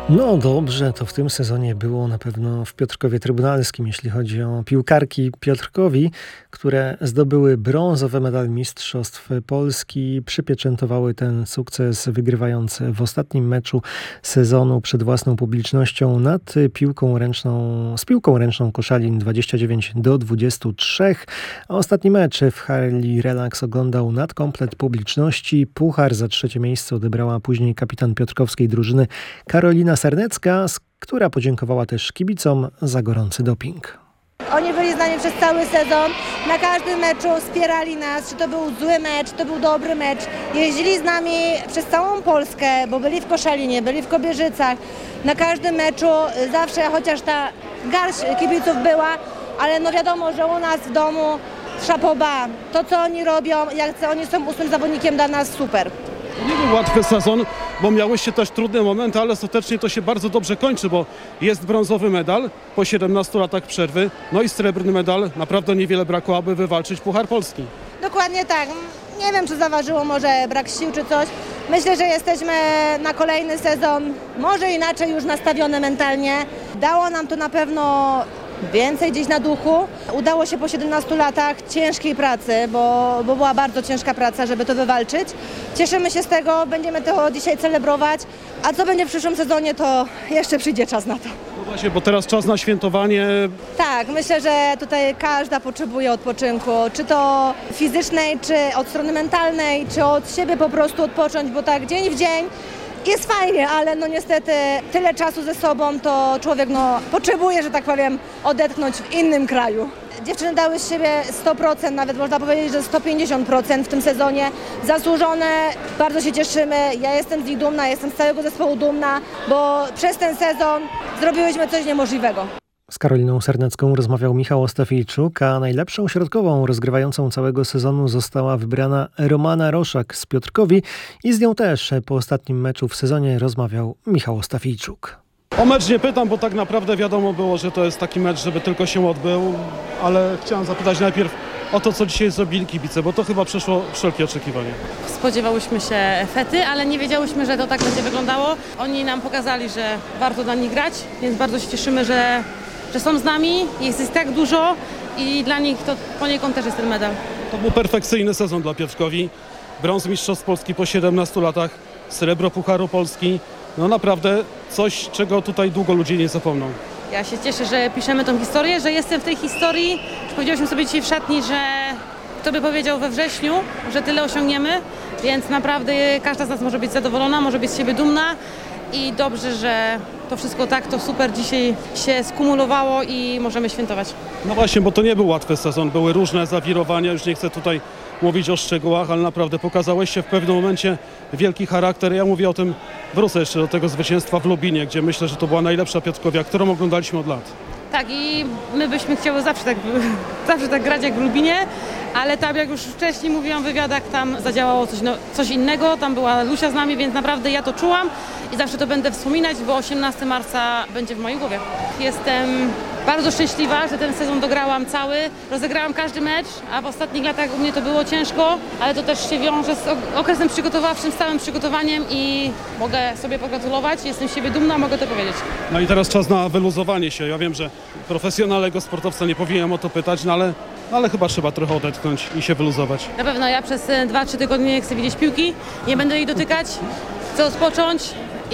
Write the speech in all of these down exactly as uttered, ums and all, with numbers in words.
No dobrze, to w tym sezonie było na pewno w Piotrkowie Trybunalskim, jeśli chodzi o piłkarki Piotrkowi, które zdobyły brązowy medal Mistrzostw Polski, przypieczętowały ten sukces, wygrywając w ostatnim meczu sezonu przed własną publicznością nad piłką ręczną, z piłką ręczną Koszalin dwadzieścia dziewięć do dwudziestu trzech. A ostatni mecz w hali Relax oglądał nadkomplet publiczności. Puchar za trzecie miejsce odebrała później kapitan piotrkowskiej drużyny Karolina Sernecka, która podziękowała też kibicom za gorący doping. Oni byli z nami przez cały sezon, na każdym meczu wspierali nas, czy to był zły mecz, czy to był dobry mecz. Jeździli z nami przez całą Polskę, bo byli w Koszalinie, byli w Kobierzycach. Na każdym meczu zawsze, chociaż ta garść kibiców była, ale no wiadomo, że u nas w domu szapoba. To, co oni robią, jak oni są ósmym zawodnikiem, dla nas super. Nie był łatwy sezon, bo miałyście też trudne momenty, ale ostatecznie to się bardzo dobrze kończy, bo jest brązowy medal po siedemnastu latach przerwy, no i srebrny medal. Naprawdę niewiele brakło, aby wywalczyć Puchar Polski. Dokładnie tak. Nie wiem, czy zaważyło może brak sił czy coś. Myślę, że jesteśmy na kolejny sezon, może inaczej już nastawione mentalnie. Dało nam to na pewno więcej gdzieś na duchu. Udało się po siedemnastu latach ciężkiej pracy, bo, bo była bardzo ciężka praca, żeby to wywalczyć. Cieszymy się z tego, będziemy to dzisiaj celebrować, a co będzie w przyszłym sezonie, to jeszcze przyjdzie czas na to. No właśnie, bo teraz czas na świętowanie. Tak, myślę, że tutaj każda potrzebuje odpoczynku, czy to fizycznej, czy od strony mentalnej, czy od siebie po prostu odpocząć, bo tak dzień w dzień jest fajnie, ale no niestety tyle czasu ze sobą to człowiek no potrzebuje, że tak powiem, odetchnąć w innym kraju. Dziewczyny dały z siebie sto procent, nawet można powiedzieć, że sto pięćdziesiąt procent w tym sezonie. Zasłużone, bardzo się cieszymy. Ja jestem z nich dumna, jestem z całego zespołu dumna, bo przez ten sezon zrobiłyśmy coś niemożliwego. Z Karoliną Sernecką rozmawiał Michał Ostafijczuk, a najlepszą środkową rozgrywającą całego sezonu została wybrana Romana Roszak z Piotrkowi i z nią też po ostatnim meczu w sezonie rozmawiał Michał Ostafijczuk. O mecz nie pytam, bo tak naprawdę wiadomo było, że to jest taki mecz, żeby tylko się odbył, ale chciałem zapytać najpierw o to, co dzisiaj zrobili kibice, bo to chyba przeszło wszelkie oczekiwania. Spodziewałyśmy się fety, ale nie wiedziałyśmy, że to tak będzie wyglądało. Oni nam pokazali, że warto dla nich grać, więc bardzo się cieszymy, że że są z nami, jest, jest tak dużo i dla nich to poniekąd też jest ten medal. To był perfekcyjny sezon dla Piotrkowi. Brąz Mistrzostw Polski po siedemnastu latach, srebro Pucharu Polski. No naprawdę coś, czego tutaj długo ludzie nie zapomną. Ja się cieszę, że piszemy tą historię, że jestem w tej historii. Powiedziałyśmy sobie dzisiaj w szatni, że kto by powiedział we wrześniu, że tyle osiągniemy, więc naprawdę każda z nas może być zadowolona, może być z siebie dumna. I dobrze, że to wszystko tak, to super dzisiaj się skumulowało i możemy świętować. No właśnie, bo to nie był łatwy sezon, były różne zawirowania, już nie chcę tutaj mówić o szczegółach, ale naprawdę pokazałeś w pewnym momencie wielki charakter. Ja mówię o tym, wrócę jeszcze do tego zwycięstwa w Lubinie, gdzie myślę, że to była najlepsza Piotrkowia, którą oglądaliśmy od lat. Tak i my byśmy chciały zawsze tak, zawsze tak grać jak w Lubinie, ale tam jak już wcześniej mówiłam w wywiadach, tam zadziałało coś, no, coś innego, tam była Lusia z nami, więc naprawdę ja to czułam i zawsze to będę wspominać, bo osiemnastego marca będzie w mojej głowie. Jestem bardzo szczęśliwa, że ten sezon dograłam cały, rozegrałam każdy mecz, a w ostatnich latach u mnie to było ciężko, ale to też się wiąże z okresem przygotowawczym, z całym przygotowaniem i mogę sobie pogratulować, jestem z siebie dumna, mogę to powiedzieć. No i teraz czas na wyluzowanie się. Ja wiem, że profesjonalnego sportowca nie powinienem o to pytać, no ale, ale chyba trzeba trochę odetchnąć i się wyluzować. Na pewno ja przez dwa trzy tygodnie nie chcę widzieć piłki, nie będę jej dotykać, chcę odpocząć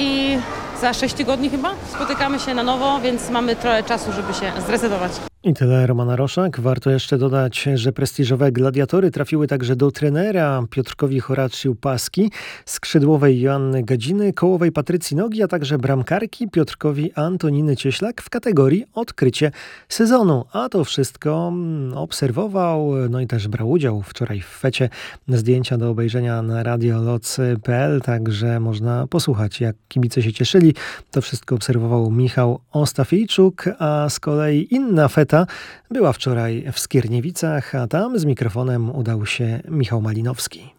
i za sześć tygodni chyba spotykamy się na nowo, więc mamy trochę czasu, żeby się zresetować. I tyle Romana Roszak. Warto jeszcze dodać, że prestiżowe gladiatory trafiły także do trenera Piotrkowi Horaciu Paski, skrzydłowej Joanny Gadziny, kołowej Patrycji Nogi, a także bramkarki Piotrkowi Antoniny Cieślak w kategorii odkrycie sezonu. A to wszystko obserwował, no i też brał udział wczoraj w fecie. Zdjęcia do obejrzenia na radioloc kropka p l, także można posłuchać, jak kibice się cieszyli. To wszystko obserwował Michał Ostafijczuk, a z kolei inna feta była wczoraj w Skierniewicach, a tam z mikrofonem udał się Michał Malinowski.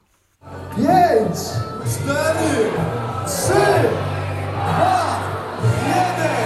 Pięć, cztery, trzy, dwa, jeden.